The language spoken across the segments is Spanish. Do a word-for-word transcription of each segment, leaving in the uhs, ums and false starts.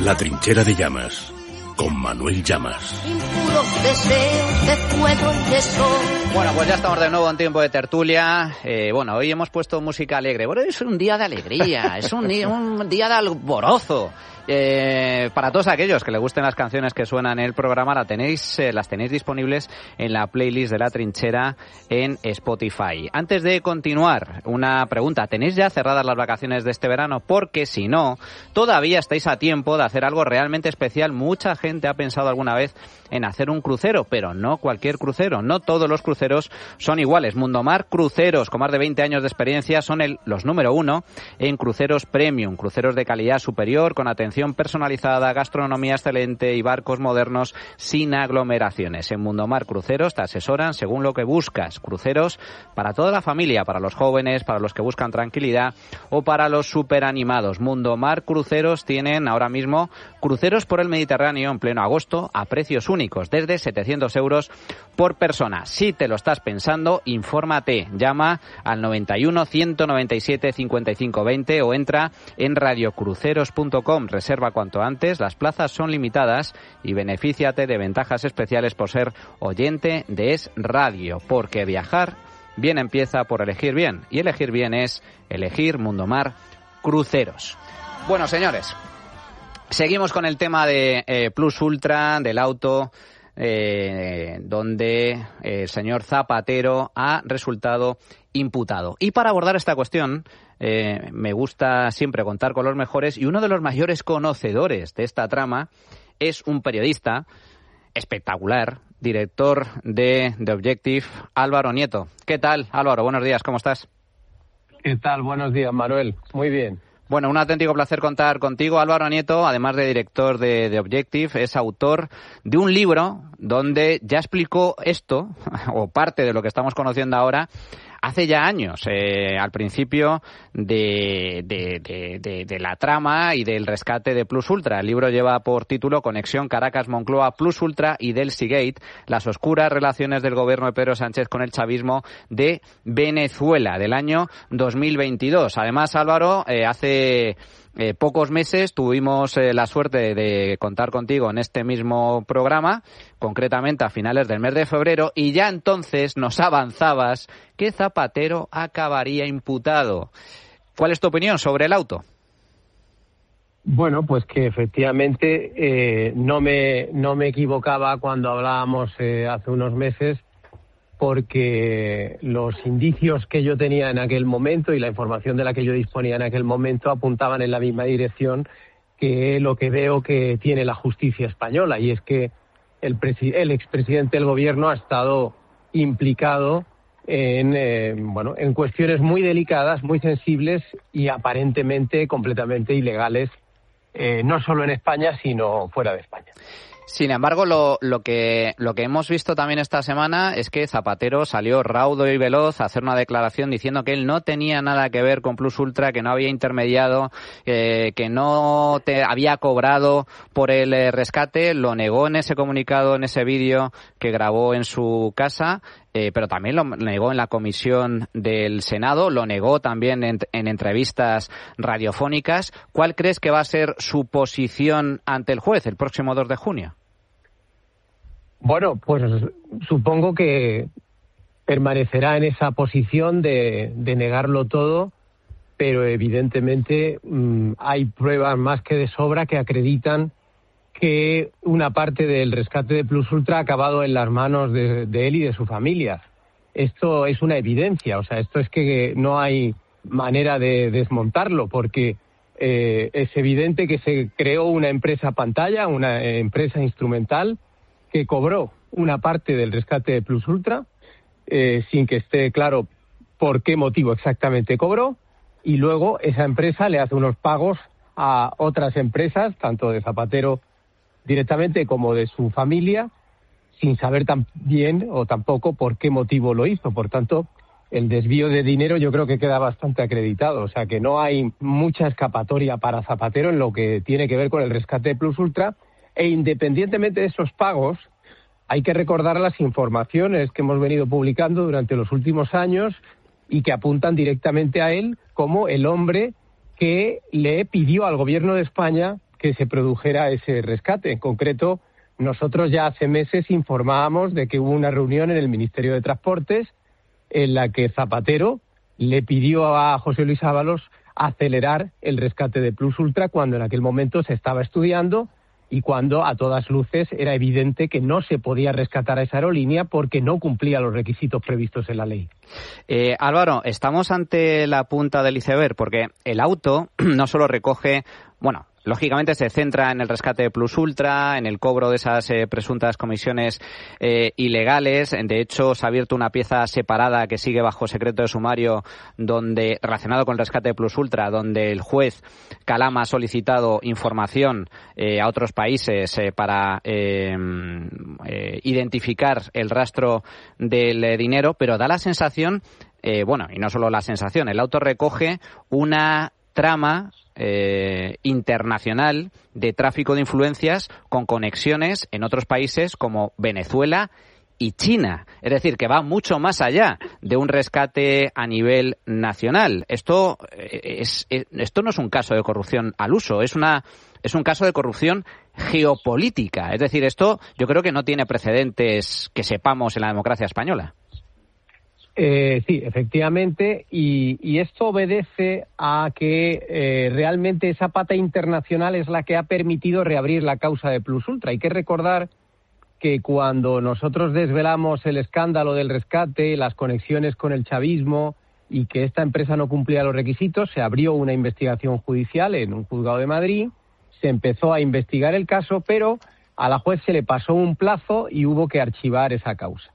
La trinchera de Llamas, con Manuel Llamas. Impuros deseos de fuego y de sol. Bueno, pues ya estamos de nuevo en tiempo de tertulia. Eh, bueno, hoy hemos puesto música alegre. Bueno, es un día de alegría, es un día, un día de alborozo. Eh, para todos aquellos que les gusten las canciones que suenan en el programa, la tenéis, eh, las tenéis disponibles en la playlist de La Trinchera en Spotify. Antes de continuar, una pregunta. ¿Tenéis ya cerradas las vacaciones de este verano? Porque si no, todavía estáis a tiempo de hacer algo realmente especial. Mucha gente ha pensado alguna vez en hacer un crucero, pero no cualquier crucero. No todos los cruceros son iguales. Mundomar Cruceros, con más de veinte años de experiencia, son el, los número uno en cruceros premium, cruceros de calidad superior, con atención personalizada, gastronomía excelente y barcos modernos sin aglomeraciones. En Mundomar Cruceros te asesoran según lo que buscas. Cruceros para toda la familia, para los jóvenes, para los que buscan tranquilidad o para los superanimados. Mundomar Cruceros tienen ahora mismo cruceros por el Mediterráneo en pleno agosto a precios únicos, desde setecientos euros por persona. Si te lo estás pensando, infórmate. Llama al noventa y uno, ciento noventa y siete, cincuenta y cinco veinte o entra en radiocruceros punto com. Reserva cuanto antes, las plazas son limitadas y benefíciate de ventajas especiales por ser oyente de Es Radio, porque viajar bien empieza por elegir bien, y elegir bien es elegir Mundomar Cruceros. Bueno, señores, seguimos con el tema de eh, Plus Ultra, del auto, eh, donde el señor Zapatero ha resultado imputado. Y para abordar esta cuestión, eh, me gusta siempre contar con los mejores, y uno de los mayores conocedores de esta trama es un periodista espectacular, director de The Objective, Álvaro Nieto. ¿Qué tal, Álvaro? Buenos días, ¿cómo estás? ¿Qué tal? Buenos días, Manuel. Muy bien. Bueno, un auténtico placer contar contigo. Álvaro Nieto, además de director de The Objective, es autor de un libro donde ya explicó esto, o parte de lo que estamos conociendo ahora, hace ya años, eh, al principio de, de, de, de, de la trama y del rescate de Plus Ultra. El libro lleva por título Conexión Caracas-Moncloa, Plus Ultra y Delcy Gate, las oscuras relaciones del gobierno de Pedro Sánchez con el chavismo de Venezuela, del año dos mil veintidós. Además, Álvaro, eh, hace... Eh, pocos meses tuvimos eh, la suerte de contar contigo en este mismo programa, concretamente a finales del mes de febrero, y ya entonces nos avanzabas que Zapatero acabaría imputado. ¿Cuál es tu opinión sobre el auto? Bueno, pues que efectivamente eh, no me no me equivocaba cuando hablábamos eh, hace unos meses, porque los indicios que yo tenía en aquel momento y la información de la que yo disponía en aquel momento apuntaban en la misma dirección que lo que veo que tiene la justicia española, y es que el, presi- el expresidente del gobierno ha estado implicado en, eh, bueno, en cuestiones muy delicadas, muy sensibles y aparentemente completamente ilegales, eh, no solo en España, sino fuera de España. Sin embargo, lo, lo que lo que hemos visto también esta semana es que Zapatero salió raudo y veloz a hacer una declaración diciendo que él no tenía nada que ver con Plus Ultra, que no había intermediado, eh, que no te había cobrado por el eh, rescate. Lo negó en ese comunicado, en ese vídeo que grabó en su casa. Eh, pero también lo negó en la comisión del Senado, lo negó también en, en entrevistas radiofónicas. ¿Cuál crees que va a ser su posición ante el juez el próximo dos de junio? Bueno, pues supongo que permanecerá en esa posición de, de negarlo todo, pero evidentemente mmm, hay pruebas más que de sobra que acreditan que una parte del rescate de Plus Ultra ha acabado en las manos de, de él y de su familia. Esto es una evidencia, o sea, esto es que no hay manera de desmontarlo, porque eh, es evidente que se creó una empresa pantalla, una empresa instrumental, que cobró una parte del rescate de Plus Ultra, eh, sin que esté claro por qué motivo exactamente cobró, y luego esa empresa le hace unos pagos a otras empresas, tanto de Zapatero directamente como de su familia, sin saber tan bien o tampoco por qué motivo lo hizo. Por tanto, el desvío de dinero yo creo que queda bastante acreditado. O sea, que no hay mucha escapatoria para Zapatero en lo que tiene que ver con el rescate de Plus Ultra. E independientemente de esos pagos, hay que recordar las informaciones que hemos venido publicando durante los últimos años y que apuntan directamente a él como el hombre que le pidió al gobierno de España que se produjera ese rescate. En concreto, nosotros ya hace meses informábamos de que hubo una reunión en el Ministerio de Transportes en la que Zapatero le pidió a José Luis Ábalos acelerar el rescate de Plus Ultra cuando en aquel momento se estaba estudiando y cuando a todas luces era evidente que no se podía rescatar a esa aerolínea porque no cumplía los requisitos previstos en la ley. Eh, Álvaro, estamos ante la punta del iceberg porque el auto no solo recoge, bueno, lógicamente se centra en el rescate de Plus Ultra, en el cobro de esas eh, presuntas comisiones eh, ilegales. De hecho, se ha abierto una pieza separada que sigue bajo secreto de sumario donde, relacionado con el rescate de Plus Ultra, donde el juez Calama ha solicitado información eh, a otros países eh, para eh, eh, identificar el rastro del eh, dinero, pero da la sensación, eh, bueno, y no solo la sensación, el auto recoge una trama eh, internacional de tráfico de influencias con conexiones en otros países como Venezuela y China. Es decir, que va mucho más allá de un rescate a nivel nacional. Esto es, es esto no es un caso de corrupción al uso, es una es un caso de corrupción geopolítica. Es decir, esto yo creo que no tiene precedentes que sepamos en la democracia española. Eh, sí, efectivamente, y, y esto obedece a que eh, realmente esa pata internacional es la que ha permitido reabrir la causa de Plus Ultra. Hay que recordar que cuando nosotros desvelamos el escándalo del rescate, las conexiones con el chavismo y que esta empresa no cumplía los requisitos, se abrió una investigación judicial en un juzgado de Madrid, se empezó a investigar el caso, pero a la juez se le pasó un plazo y hubo que archivar esa causa.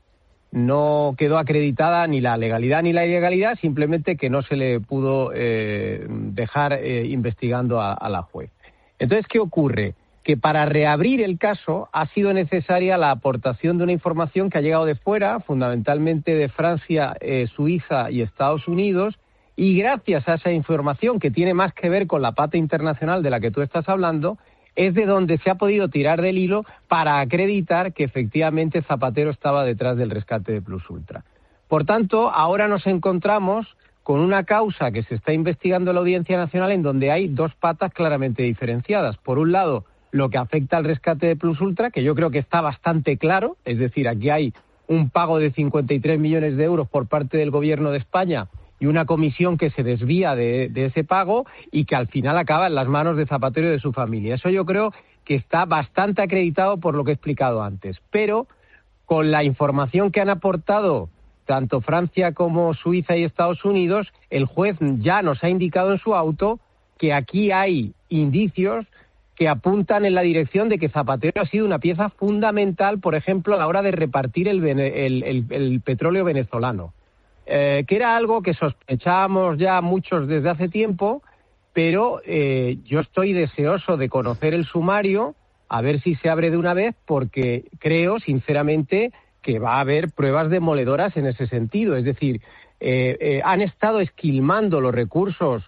No quedó acreditada ni la legalidad ni la ilegalidad, simplemente que no se le pudo eh, dejar eh, investigando a, a la juez. Entonces, ¿qué ocurre? Que para reabrir el caso ha sido necesaria la aportación de una información que ha llegado de fuera, fundamentalmente de Francia, eh, Suiza y Estados Unidos, y gracias a esa información que tiene más que ver con la pata internacional de la que tú estás hablando, es de donde se ha podido tirar del hilo para acreditar que efectivamente Zapatero estaba detrás del rescate de Plus Ultra. Por tanto, ahora nos encontramos con una causa que se está investigando en la Audiencia Nacional en donde hay dos patas claramente diferenciadas. Por un lado, lo que afecta al rescate de Plus Ultra, que yo creo que está bastante claro, es decir, aquí hay un pago de cincuenta y tres millones de euros por parte del Gobierno de España y una comisión que se desvía de, de ese pago y que al final acaba en las manos de Zapatero y de su familia. Eso yo creo que está bastante acreditado por lo que he explicado antes. Pero con la información que han aportado tanto Francia como Suiza y Estados Unidos, el juez ya nos ha indicado en su auto que aquí hay indicios que apuntan en la dirección de que Zapatero ha sido una pieza fundamental, por ejemplo, a la hora de repartir el, el, el, el petróleo venezolano. Eh, que era algo que sospechábamos ya muchos desde hace tiempo, pero eh, yo estoy deseoso de conocer el sumario, a ver si se abre de una vez, porque creo, sinceramente, que va a haber pruebas demoledoras en ese sentido. Es decir, eh, eh, han estado esquilmando los recursos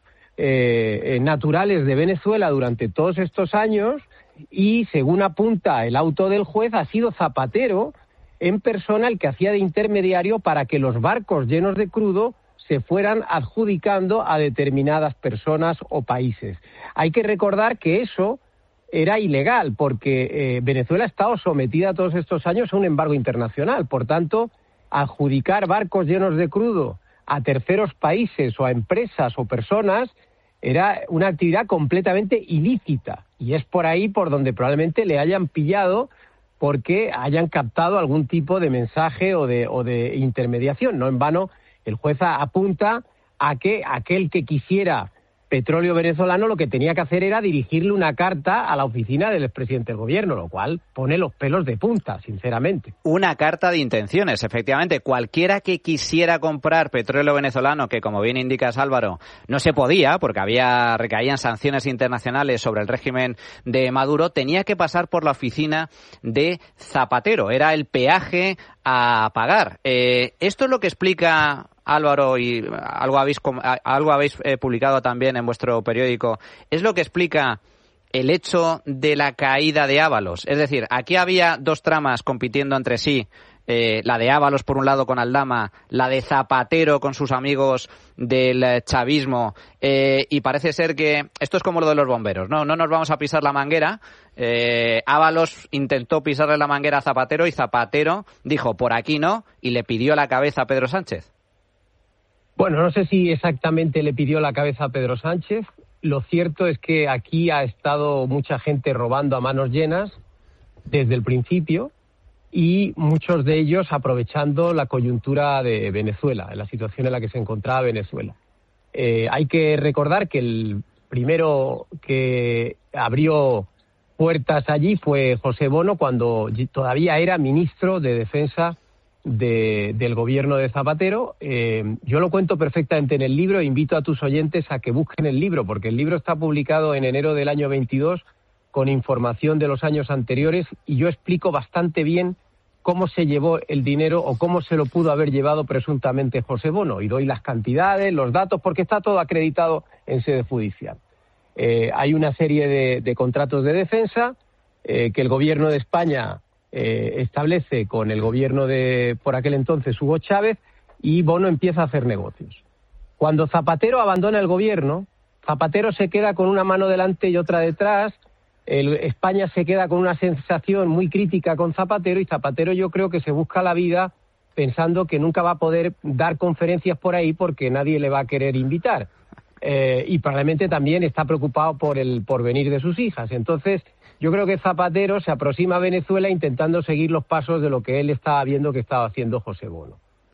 eh, eh, naturales de Venezuela durante todos estos años y, según apunta el auto del juez, ha sido Zapatero en persona el que hacía de intermediario para que los barcos llenos de crudo se fueran adjudicando a determinadas personas o países. Hay que recordar que eso era ilegal, porque eh, Venezuela ha estado sometida todos estos años a un embargo internacional. Por tanto, adjudicar barcos llenos de crudo a terceros países o a empresas o personas era una actividad completamente ilícita. Y es por ahí por donde probablemente le hayan pillado porque hayan captado algún tipo de mensaje o de, o de intermediación. No en vano, el juez apunta a que aquel que quisiera petróleo venezolano lo que tenía que hacer era dirigirle una carta a la oficina del expresidente del gobierno, lo cual pone los pelos de punta, sinceramente. Una carta de intenciones, efectivamente. Cualquiera que quisiera comprar petróleo venezolano, que como bien indicas, Álvaro, no se podía porque había recaían sanciones internacionales sobre el régimen de Maduro, tenía que pasar por la oficina de Zapatero. Era el peaje a pagar. Eh, esto es lo que explica, Álvaro, y algo habéis algo habéis eh, publicado también en vuestro periódico, es lo que explica el hecho de la caída de Ábalos. Es decir, aquí había dos tramas compitiendo entre sí eh, la de Ábalos por un lado con Aldama, la de Zapatero con sus amigos del chavismo, eh, y parece ser que esto es como lo de los bomberos, no, no nos vamos a pisar la manguera. Eh, Ábalos intentó pisarle la manguera a Zapatero y Zapatero dijo por aquí no y le pidió la cabeza a Pedro Sánchez. Bueno, no sé si exactamente le pidió la cabeza a Pedro Sánchez. Lo cierto es que aquí ha estado mucha gente robando a manos llenas desde el principio y muchos de ellos aprovechando la coyuntura de Venezuela, la situación en la que se encontraba Venezuela. Eh, hay que recordar que el primero que abrió puertas allí fue José Bono cuando todavía era ministro de Defensa de, del gobierno de Zapatero. Eh, yo lo cuento perfectamente en el libro e invito a tus oyentes a que busquen el libro, porque el libro está publicado en enero del año veintidós con información de los años anteriores y yo explico bastante bien cómo se llevó el dinero o cómo se lo pudo haber llevado presuntamente José Bono. Y doy las cantidades, los datos, porque está todo acreditado en sede judicial. Eh, hay una serie de, de contratos de defensa eh, que el gobierno de España eh, establece con el gobierno de, por aquel entonces, Hugo Chávez, y Bono empieza a hacer negocios. Cuando Zapatero abandona el gobierno, Zapatero se queda con una mano delante y otra detrás. El, España se queda con una sensación muy crítica con Zapatero y Zapatero yo creo que se busca la vida pensando que nunca va a poder dar conferencias por ahí porque nadie le va a querer invitar. Eh, y probablemente también está preocupado por el porvenir de sus hijas. Entonces, yo creo que Zapatero se aproxima a Venezuela intentando seguir los pasos de lo que él estaba viendo que estaba haciendo José Bono.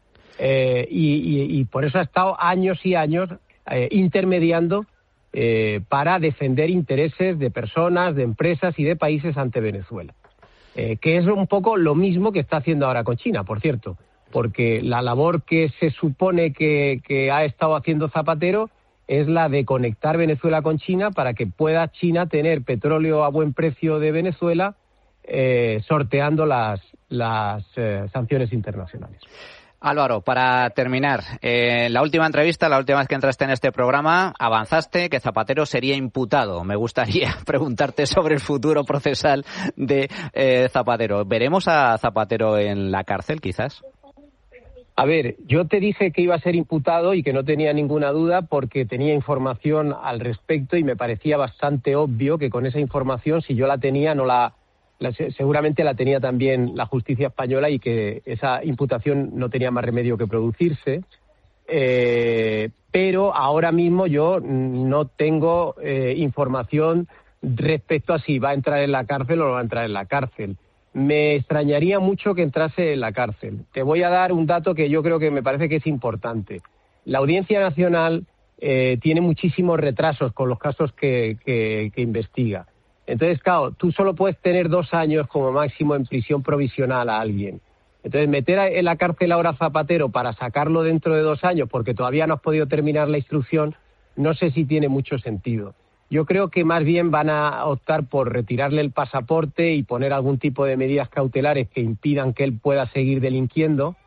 Eh, y, y, y por eso ha estado años y años eh, intermediando eh, para defender intereses de personas, de empresas y de países ante Venezuela. Eh, que es un poco lo mismo que está haciendo ahora con China, por cierto, porque la labor que se supone que, que ha estado haciendo Zapatero es la de conectar Venezuela con China para que pueda China tener petróleo a buen precio de Venezuela, eh, sorteando las, las eh, sanciones internacionales. Álvaro, para terminar, eh, la última entrevista, la última vez que entraste en este programa, avanzaste que Zapatero sería imputado. Me gustaría preguntarte sobre el futuro procesal de eh, Zapatero. ¿Veremos a Zapatero en la cárcel, quizás? A ver, yo te dije que iba a ser imputado y que no tenía ninguna duda porque tenía información al respecto y me parecía bastante obvio que con esa información, si yo la tenía, no la, la seguramente la tenía también la justicia española y que esa imputación no tenía más remedio que producirse. Eh, pero ahora mismo yo no tengo eh, información respecto a si va a entrar en la cárcel o no va a entrar en la cárcel. Me extrañaría mucho que entrase en la cárcel. Te voy a dar un dato que yo creo que me parece que es importante. La Audiencia Nacional eh, tiene muchísimos retrasos con los casos que, que, que investiga. Entonces, claro, tú solo puedes tener dos años como máximo en prisión provisional a alguien. Entonces, meter en la cárcel ahora a Zapatero para sacarlo dentro de dos años porque todavía no has podido terminar la instrucción, no sé si tiene mucho sentido. Yo creo que más bien van a optar por retirarle el pasaporte y poner algún tipo de medidas cautelares que impidan que él pueda seguir delinquiendo,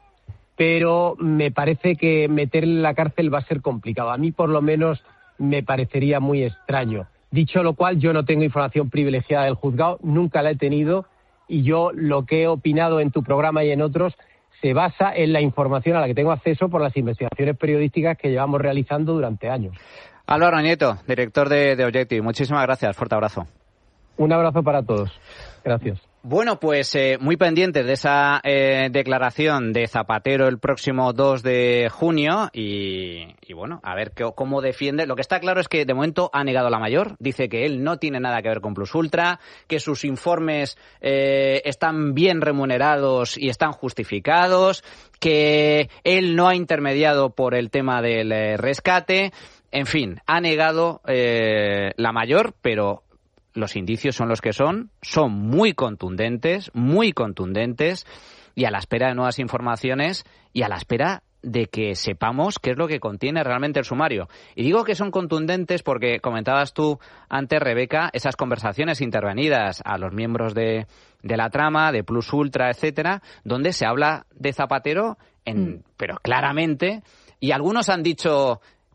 pero me parece que meterle en la cárcel va a ser complicado. A mí, por lo menos, me parecería muy extraño. Dicho lo cual, yo no tengo información privilegiada del juzgado, nunca la he tenido, y yo lo que he opinado en tu programa y en otros se basa en la información a la que tengo acceso por las investigaciones periodísticas que llevamos realizando durante años. Álvaro Nieto, director de, de Objective, muchísimas gracias, fuerte abrazo. Un abrazo para todos. Gracias. Bueno, pues eh, muy pendientes de esa eh, declaración de Zapatero el próximo dos de junio y, y bueno, a ver qué, cómo defiende. Lo que está claro es que de momento ha negado la mayor, dice que él no tiene nada que ver con Plus Ultra, que sus informes eh, están bien remunerados y están justificados, que él no ha intermediado por el tema del eh, rescate. En fin, ha negado eh, la mayor, pero los indicios son los que son, son muy contundentes, muy contundentes, y a la espera de nuevas informaciones y a la espera de que sepamos qué es lo que contiene realmente el sumario. Y digo que son contundentes porque comentabas tú antes, Rebeca, esas conversaciones intervenidas a los miembros de, de la trama, de Plus Ultra, etcétera, donde se habla de Zapatero, en, mm. pero claramente, y algunos han dicho...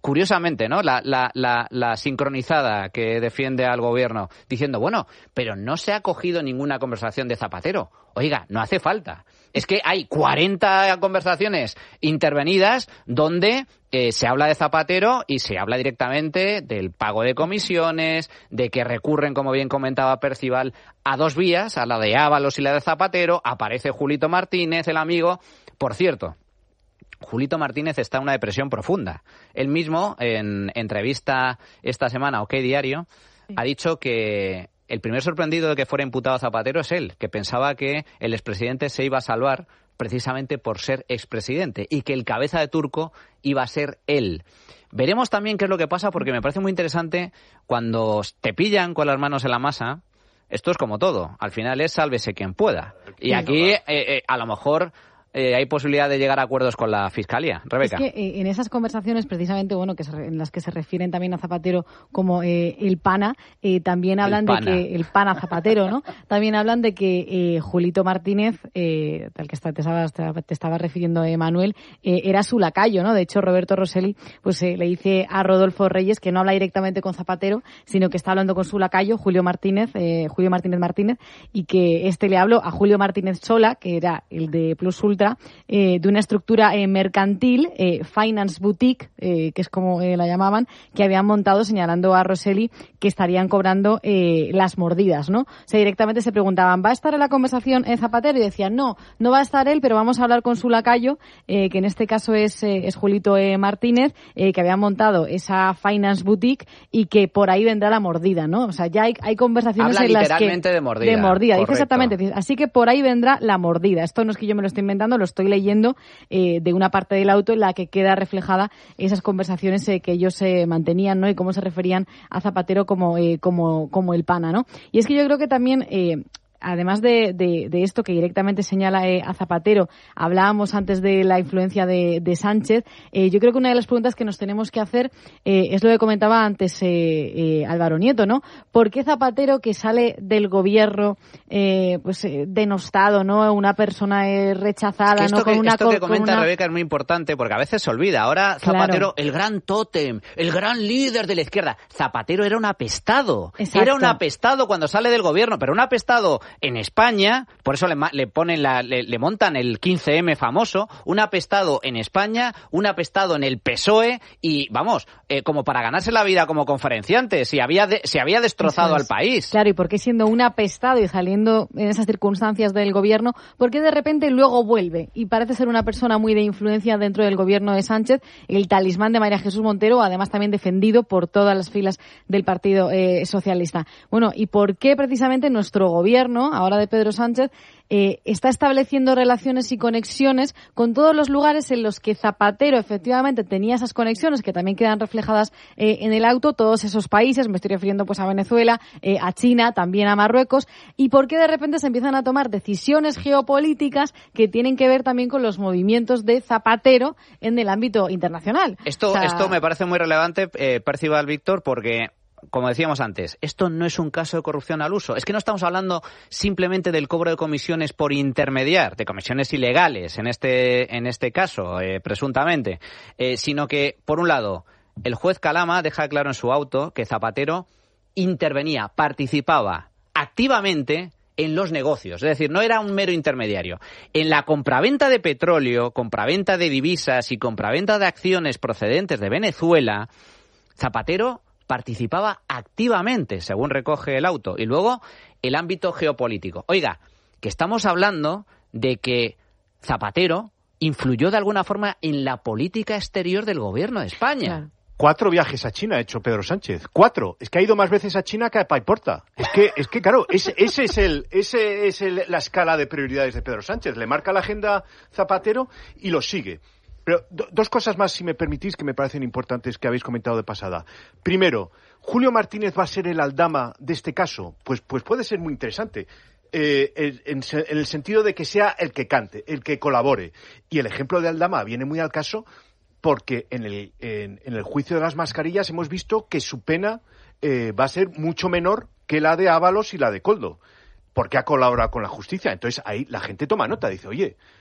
curiosamente, ¿no? La, la, la, la sincronizada que defiende al gobierno, diciendo, bueno, pero no se ha cogido ninguna conversación de Zapatero. Oiga, no hace falta. Es que hay cuarenta conversaciones intervenidas donde eh, se habla de Zapatero y se habla directamente del pago de comisiones, de que recurren, como bien comentaba Percival, a dos vías, a la de Ábalos y la de Zapatero. Aparece Julito Martínez, el amigo. Por cierto, Julito Martínez está en una depresión profunda. Él mismo, en entrevista esta semana a OK Diario, ha dicho que el primer sorprendido de que fuera imputado Zapatero es él, que pensaba que el expresidente se iba a salvar precisamente por ser expresidente y que el cabeza de turco iba a ser él. Veremos también qué es lo que pasa, porque me parece muy interesante cuando te pillan con las manos en la masa. Esto es como todo, al final es sálvese quien pueda. Y aquí eh, eh, a lo mejor Eh, hay posibilidad de llegar a acuerdos con la Fiscalía. Rebeca. Es que eh, en esas conversaciones, precisamente, bueno, que se, en las que se refieren también a Zapatero como eh, el pana, eh, también hablan pana. de que el pana Zapatero, ¿no? También hablan de que eh, Julito Martínez, eh, al que está, te, estaba, te estaba refiriendo Manuel, eh, era su lacayo, ¿no? De hecho, Roberto Rosselli pues eh, le dice a Rodolfo Reyes que no habla directamente con Zapatero, sino que está hablando con su lacayo, Julio Martínez, eh, Julio Martínez Martínez, y que este le habló a Julio Martínez Sola, que era el de Plus Ultra, Eh, de una estructura eh, mercantil, eh, Finance Boutique, eh, que es como eh, la llamaban, que habían montado señalando a Rosselli que estarían cobrando eh, las mordidas, ¿no? O sea, directamente se preguntaban, ¿va a estar en la conversación eh, Zapatero? Y decían, no, no va a estar él, pero vamos a hablar con su lacayo, eh, que en este caso es, eh, es Julito eh, Martínez, eh, que habían montado esa Finance Boutique y que por ahí vendrá la mordida, ¿no? O sea, ya hay, hay conversaciones Habla en las que... literalmente de mordida. De mordida, dice Correcto. exactamente. Así que por ahí vendrá la mordida. Esto no es que yo me lo estoy inventando, lo estoy leyendo eh, de una parte del auto en la que queda reflejada esas conversaciones eh, que ellos eh, mantenían, ¿no? Y cómo se referían a Zapatero como eh, como como el pana, ¿no? Y es que yo creo que también eh, además de, de, de esto que directamente señala eh, a Zapatero, hablábamos antes de la influencia de, de Sánchez, eh, yo creo que una de las preguntas que nos tenemos que hacer eh, es lo que comentaba antes eh, eh, Álvaro Nieto, ¿no? ¿Por qué Zapatero, que sale del gobierno eh, pues eh, denostado, ¿no? Una persona eh, rechazada, es que esto ¿no? Con que, una, esto que con comenta una... Rebeca es muy importante, porque a veces se olvida. Ahora Zapatero, claro, el gran tótem, el gran líder de la izquierda. Zapatero era un apestado. Exacto. Era un apestado cuando sale del gobierno, pero un apestado en España, por eso le, le ponen la, le, le montan el quince eme famoso, un apestado en España, un apestado en el P S O E, y vamos, eh, como para ganarse la vida como conferenciante, si había de, si había destrozado al país. Claro, y por qué siendo un apestado y saliendo en esas circunstancias del gobierno, por qué de repente luego vuelve y parece ser una persona muy de influencia dentro del gobierno de Sánchez, el talismán de María Jesús Montero, además también defendido por todas las filas del Partido eh, Socialista. Bueno, y por qué precisamente nuestro gobierno, ahora de Pedro Sánchez, eh, está estableciendo relaciones y conexiones con todos los lugares en los que Zapatero efectivamente tenía esas conexiones, que también quedan reflejadas eh, en el auto, todos esos países, me estoy refiriendo pues a Venezuela, eh, a China, también a Marruecos, y por qué de repente se empiezan a tomar decisiones geopolíticas que tienen que ver también con los movimientos de Zapatero en el ámbito internacional. Esto, o sea... esto me parece muy relevante, eh, Percival, Víctor, porque, como decíamos antes, esto no es un caso de corrupción al uso. Es que no estamos hablando simplemente del cobro de comisiones por intermediar, de comisiones ilegales en este, en este caso, eh, presuntamente, eh, sino que, por un lado, el juez Calama deja claro en su auto que Zapatero intervenía, participaba activamente en los negocios, es decir, no era un mero intermediario. En la compraventa de petróleo, compraventa de divisas y compraventa de acciones procedentes de Venezuela, Zapatero participaba activamente, según recoge el auto. Y luego, el ámbito geopolítico. Oiga, que estamos hablando de que Zapatero influyó de alguna forma en la política exterior del gobierno de España. Claro. Cuatro viajes a China ha hecho Pedro Sánchez. Cuatro. Es que ha ido más veces a China que a Paiporta. Es que, es que claro, ese, ese es el, ese es el, la escala de prioridades de Pedro Sánchez. Le marca la agenda Zapatero y lo sigue. Pero do, dos cosas más, si me permitís, que me parecen importantes que habéis comentado de pasada. Primero, ¿Julio Martínez va a ser el aldama de este caso? Pues, pues puede ser muy interesante. Eh, en, en el sentido de que sea el que cante, el que colabore. Y el ejemplo de aldama viene muy al caso porque en el, en, en el juicio de las mascarillas hemos visto que su pena eh, va a ser mucho menor que la de Ábalos y la de Koldo, porque ha colaborado con la justicia. Entonces ahí la gente toma nota, dice, oye,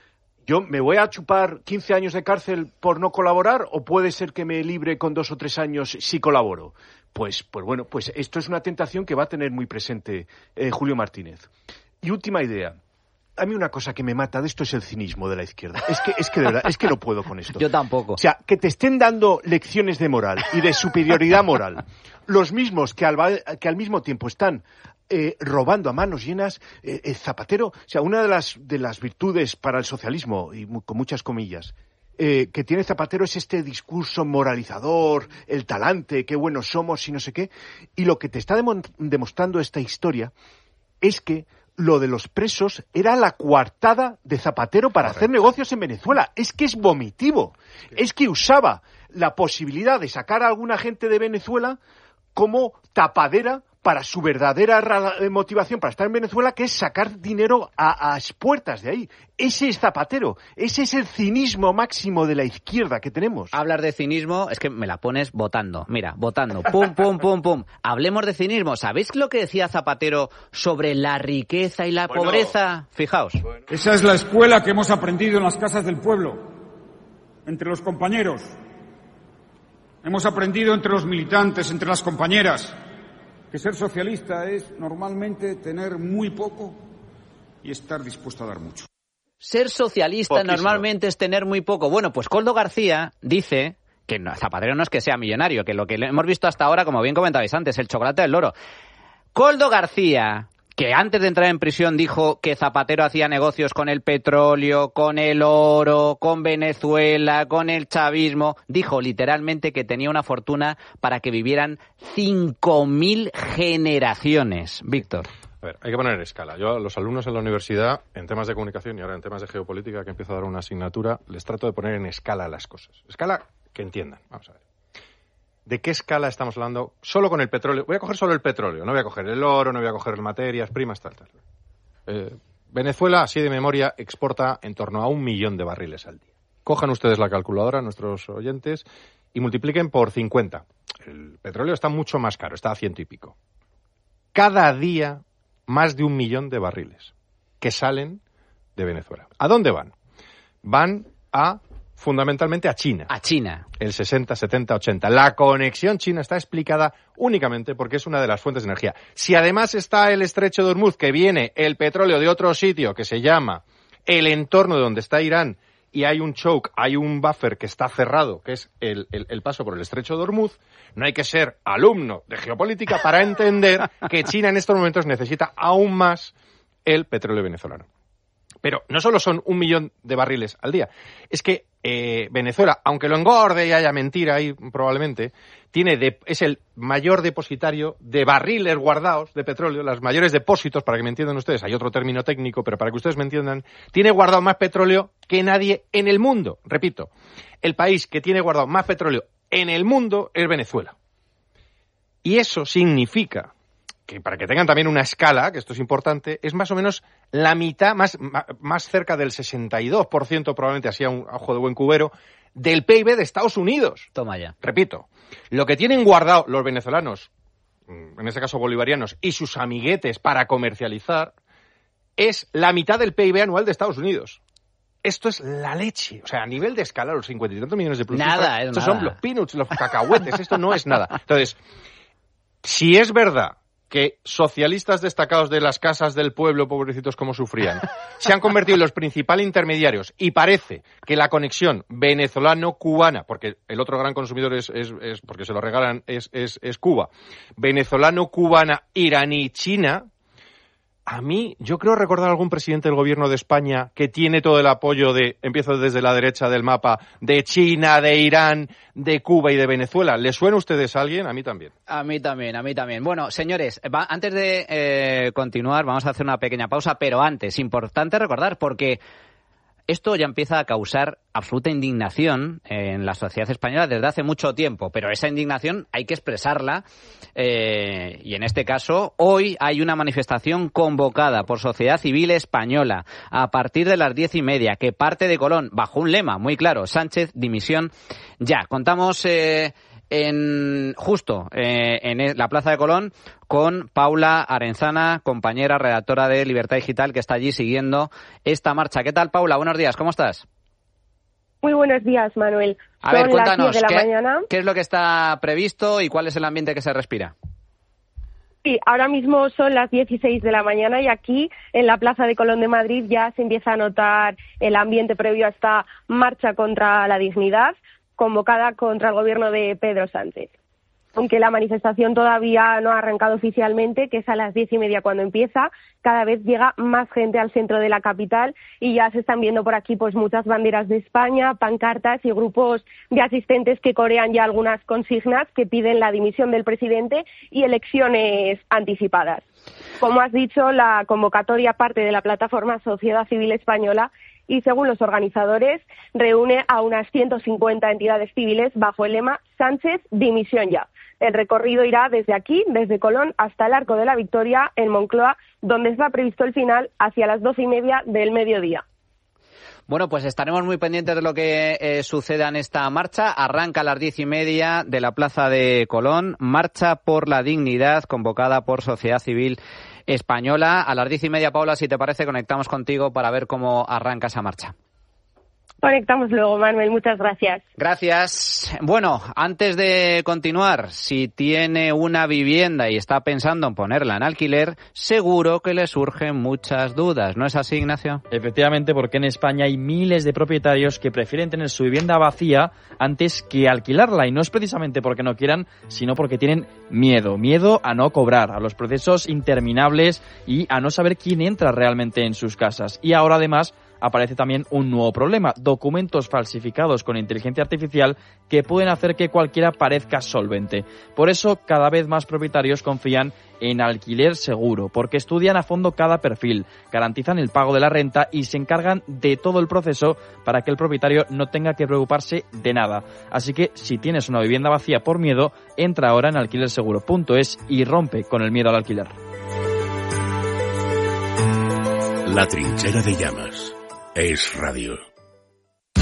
¿Yo me voy a chupar quince años de cárcel por no colaborar o puede ser que me libre con dos o tres años si colaboro? Pues, pues bueno, pues esto es una tentación que va a tener muy presente eh, Julio Martínez. Y última idea. A mí una cosa que me mata de esto es el cinismo de la izquierda. Es que, es que de verdad, es que no puedo con esto. Yo tampoco. O sea, que te estén dando lecciones de moral y de superioridad moral. Los mismos que al, que al mismo tiempo están eh, robando a manos llenas, eh, eh, Zapatero, o sea, una de las, de las virtudes para el socialismo, y mu- con muchas comillas, eh, que tiene Zapatero es este discurso moralizador, el talante, qué buenos somos y no sé qué. Y lo que te está demo- demostrando esta historia es que lo de los presos era la coartada de Zapatero para Correcto. hacer negocios en Venezuela. Es que es vomitivo. Sí. Es que usaba la posibilidad de sacar a alguna gente de Venezuela como tapadera para su verdadera motivación para estar en Venezuela, que es sacar dinero a, a puertas de ahí. Ese es Zapatero. Ese es el cinismo máximo de la izquierda que tenemos. Hablar de cinismo es que me la pones votando. Mira, votando. Pum, pum, pum, pum. Hablemos de cinismo. ¿Sabéis lo que decía Zapatero sobre la riqueza y la bueno, pobreza? Fijaos. Bueno. Esa es la escuela que hemos aprendido en las casas del pueblo, entre los compañeros. Hemos aprendido entre los militantes, entre las compañeras, que ser socialista es normalmente tener muy poco y estar dispuesto a dar mucho. Ser socialista Poquísimo. normalmente es tener muy poco. Bueno, pues Koldo García dice que no, Zapatero no es que sea millonario, que lo que hemos visto hasta ahora, como bien comentabais antes, el chocolate del loro. Koldo García, que antes de entrar en prisión dijo que Zapatero hacía negocios con el petróleo, con el oro, con Venezuela, con el chavismo, dijo literalmente que tenía una fortuna para que vivieran cinco mil generaciones. Víctor. A ver, hay que poner en escala. Yo a los alumnos en la universidad, en temas de comunicación y ahora en temas de geopolítica, que empiezo a dar una asignatura, les trato de poner en escala las cosas. Escala que entiendan. Vamos a ver. ¿De qué escala estamos hablando? Solo con el petróleo. Voy a coger solo el petróleo. No voy a coger el oro, no voy a coger materias primas, tal, tal. Eh, Venezuela, así de memoria, exporta en torno a un millón de barriles al día. Cojan ustedes la calculadora, nuestros oyentes, y multipliquen por cincuenta. El petróleo está mucho más caro, está a ciento y pico. Cada día, más de un millón de barriles que salen de Venezuela. ¿A dónde van? Van a... fundamentalmente a China. A China. El sesenta, setenta, ochenta. La conexión china está explicada únicamente porque es una de las fuentes de energía. Si además está el estrecho de Hormuz, que viene el petróleo de otro sitio que se llama el entorno de donde está Irán, y hay un choke, hay un buffer que está cerrado, que es el, el, el paso por el estrecho de Hormuz, no hay que ser alumno de geopolítica para entender que China en estos momentos necesita aún más el petróleo venezolano. Pero no solo son un millón de barriles al día, es que eh, Venezuela, aunque lo engorde y haya mentira ahí probablemente, tiene de, es el mayor depositario de barriles guardados de petróleo, los mayores depósitos, para que me entiendan ustedes, hay otro término técnico, pero para que ustedes me entiendan, tiene guardado más petróleo que nadie en el mundo. Repito, el país que tiene guardado más petróleo en el mundo es Venezuela. Y eso significa que, para que tengan también una escala, que esto es importante, es más o menos la mitad, más, más cerca del sesenta y dos por ciento, probablemente así a un ojo de buen cubero, del P I B de Estados Unidos. Toma ya. Repito, lo que tienen guardado los venezolanos, en este caso bolivarianos, y sus amiguetes para comercializar, es la mitad del P I B anual de Estados Unidos. Esto es la leche. O sea, a nivel de escala, los cincuenta y tantos millones de productos. Nada, es estos nada. son los peanuts, los cacahuetes, esto no es nada. Entonces, si es verdad que socialistas destacados de las casas del pueblo, pobrecitos como sufrían, se han convertido en los principales intermediarios y parece que la conexión venezolano-cubana, porque el otro gran consumidor es, es, es porque se lo regalan, es, es, es Cuba, venezolano-cubana, iraní-china, a mí, yo creo recordar algún presidente del gobierno de España que tiene todo el apoyo de, empiezo desde la derecha del mapa, de China, de Irán, de Cuba y de Venezuela. ¿Les suena a ustedes a alguien? A mí también. A mí también, a mí también. Bueno, señores, va, antes de eh, continuar, vamos a hacer una pequeña pausa, pero antes, importante recordar, porque esto ya empieza a causar absoluta indignación en la sociedad española desde hace mucho tiempo, pero esa indignación hay que expresarla eh, y en este caso hoy hay una manifestación convocada por Sociedad Civil Española a partir de las diez y media que parte de Colón bajo un lema muy claro: Sánchez, dimisión ya. Contamos eh, en justo eh, en la Plaza de Colón con Paula Arenzana, compañera redactora de Libertad Digital, que está allí siguiendo esta marcha. ¿Qué tal, Paula? Buenos días, ¿cómo estás? Muy buenos días, Manuel. A Son ver, cuéntanos, las diez de la ¿qué, mañana. ¿qué es lo que está previsto y cuál es el ambiente que se respira? Sí, ahora mismo son las dieciséis de la mañana y aquí en la Plaza de Colón de Madrid ya se empieza a notar el ambiente previo a esta marcha contra la dignidad convocada contra el gobierno de Pedro Sánchez. Aunque la manifestación todavía no ha arrancado oficialmente, que es a las diez y media cuando empieza, cada vez llega más gente al centro de la capital y ya se están viendo por aquí pues muchas banderas de España, pancartas y grupos de asistentes que corean ya algunas consignas que piden la dimisión del presidente y elecciones anticipadas. Como has dicho, la convocatoria parte de la plataforma Sociedad Civil Española y, según los organizadores, reúne a unas ciento cincuenta entidades civiles bajo el lema Sánchez, dimisión ya. El recorrido irá desde aquí, desde Colón, hasta el Arco de la Victoria, en Moncloa, donde está previsto el final hacia las doce y media del mediodía. Bueno, pues estaremos muy pendientes de lo que eh, suceda en esta marcha. Arranca a las diez y media de la Plaza de Colón. Marcha por la dignidad, convocada por Sociedad Civil Española. A las diez y media, Paula, si te parece, conectamos contigo para ver cómo arranca esa marcha. Conectamos luego, Manuel. Muchas gracias. Gracias. Bueno, antes de continuar, si tiene una vivienda y está pensando en ponerla en alquiler, seguro que le surgen muchas dudas. ¿No es así, Ignacio? Efectivamente, porque en España hay miles de propietarios que prefieren tener su vivienda vacía antes que alquilarla. Y no es precisamente porque no quieran, sino porque tienen miedo. Miedo a no cobrar, a los procesos interminables y a no saber quién entra realmente en sus casas. Y ahora, además, aparece también un nuevo problema: documentos falsificados con inteligencia artificial que pueden hacer que cualquiera parezca solvente. Por eso, cada vez más propietarios confían en Alquiler Seguro, porque estudian a fondo cada perfil, garantizan el pago de la renta y se encargan de todo el proceso para que el propietario no tenga que preocuparse de nada. Así que, si tienes una vivienda vacía por miedo, entra ahora en alquiler seguro punto es y rompe con el miedo al alquiler. La trinchera de llamas. Es radio.